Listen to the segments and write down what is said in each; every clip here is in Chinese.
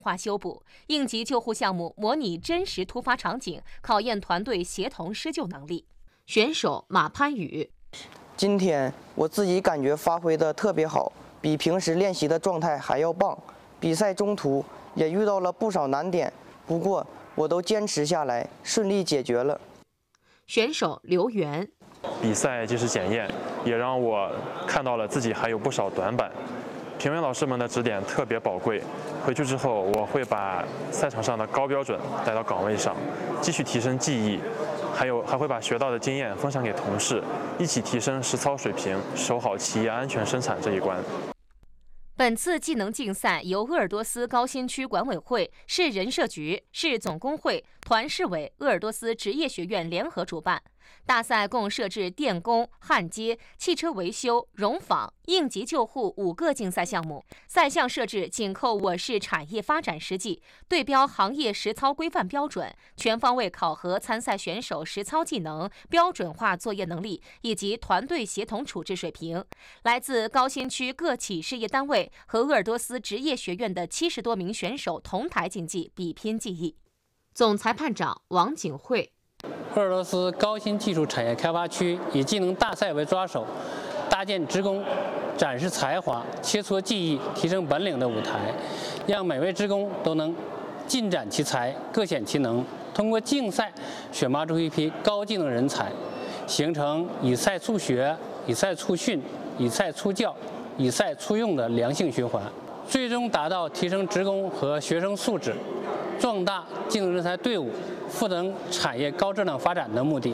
化修补。应急救护项目模拟真实突发场景，考验团队协同施救能力。选手马攀宇： 今天我自己感觉发挥的特别好，比平时练习的状态还要棒。比赛中途也遇到了不少难点，不过我都坚持下来，顺利解决了。 选手刘源： 比赛既是检验，也让我看到了自己还有不少短板。评委老师们的指点特别宝贵，回去之后我会把赛场上的高标准带到岗位上，继续提升技艺，还会把学到的经验分享给同事，一起提升实操水平，守好企业安全生产这一关。 本次技能竞赛由鄂尔多斯高新区管委会、市人社局、市总工会、团市委、鄂尔多斯职业学院联合主办。大赛共设置电工、焊接、汽车维修、溶坊、应急救护5个竞赛项目。赛项设置紧扣我市产业发展实际，对标行业实操规范标准，全方位考核参赛选手实操技能、标准化作业能力以及团队协同处置水平。来自高新区各企事业单位和鄂尔多斯职业学院的70多名选手同台竞技，比拼技艺。总裁判长王景慧： 鄂尔多斯高新技术产业开发区以技能大赛为抓手，搭建职工展示才华、切磋技艺、提升本领的舞台，让每位职工都能尽展其才、各显其能，通过竞赛选拔出一批高技能人才，形成以赛促学、以赛促训、以赛促教、以赛促用的良性循环，最终达到提升职工和学生素质，壮大技能人才队伍，赋能产业高质量发展的目的。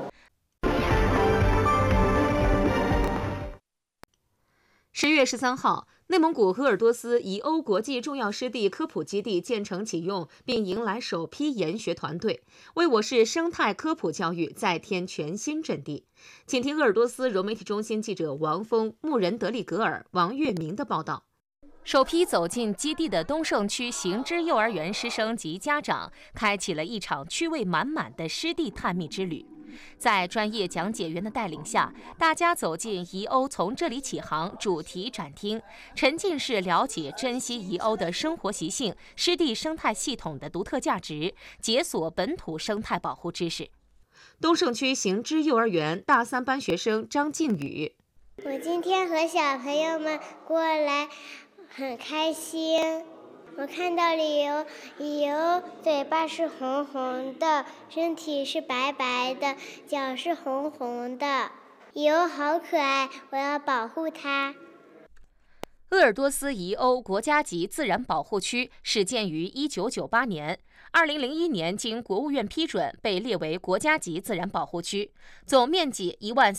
10月13号，内蒙古鄂尔多斯宜欧国际重要湿地科普基地建成启用，并迎来首批研学团队，为我市生态科普教育再添全新阵地。请听鄂尔多斯融媒体中心记者王峰、穆仁德里格尔、王月明的报道。首批走进基地的东胜区行知幼儿园师生及家长，开启了一场趣味满满的湿地探秘之旅。在专业讲解员的带领下，大家走进宜欧从这里起航主题展厅，沉浸式了解珍惜宜欧的生活习性、湿地生态系统的独特价值，解锁本土生态保护知识。东胜区行知幼儿园大3班学生张靖宇： 我今天和小朋友们过来很开心，我看到鲤鱼嘴巴是红红的，身体是白白的，脚是红红的，鲤鱼好可爱，我要保护它。 鄂尔多斯宜欧国家级自然保护区始建于1998年，2001年经国务院批准被列为国家级自然保护区，总面积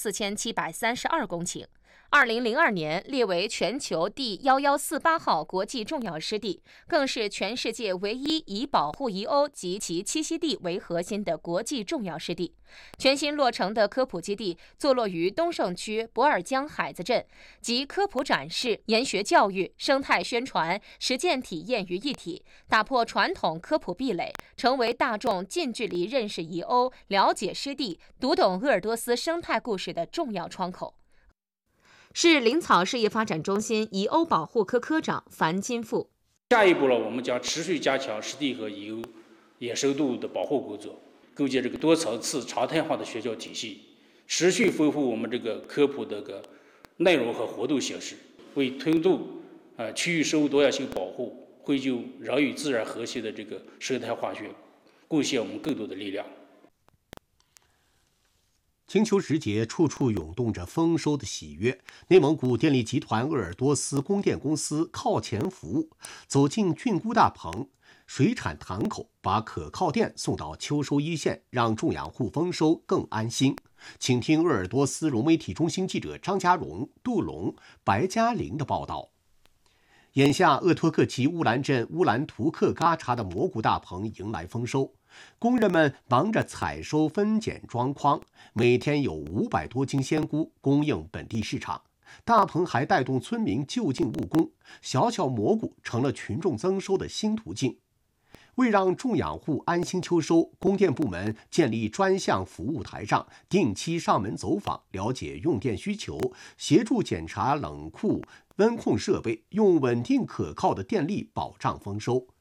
14732公顷。2002年列为全球第1148号国际重要湿地，更是全世界唯一以保护宜欧及其栖息地为核心的国际重要湿地。全新落成的科普基地坐落于东胜区博尔江海子镇，集科普展示、研学教育、生态宣传、实践体验于一体，打破传统科普壁垒，成为大众近距离认识宜欧、了解湿地、读懂鄂尔多斯生态故事的重要窗口。市林草事业发展中心宜欧保护科科长樊金富： 下一步呢，我们将持续加强湿地和宜欧野生动物的保护工作，构建这个多层次常态化的学教体系，持续丰富我们这个科普的内容和活动形式，为推动区域生物多样性保护、绘就人与自然和谐的这个生态化学，贡献我们更多的力量。 金秋时节，处处涌动着丰收的喜悦。内蒙古电力集团鄂尔多斯供电公司靠前服务，走进菌菇大棚，水产塘口，把可靠电送到秋收一线，让种养户丰收更安心。请听鄂尔多斯融媒体中心记者张家荣、杜龙、白嘉玲的报道。眼下，鄂托克旗乌兰镇乌兰图克嘎查的蘑菇大棚迎来丰收，工人们忙着采收、分拣、装筐，每天有500多斤鲜菇供应本地市场。大棚还带动村民就近务工，小小蘑菇成了群众增收的新途径。为让种养户安心秋收，供电部门建立专项服务台账，定期上门走访，了解用电需求，协助检查冷库、温控设备，用稳定可靠的电力保障丰收。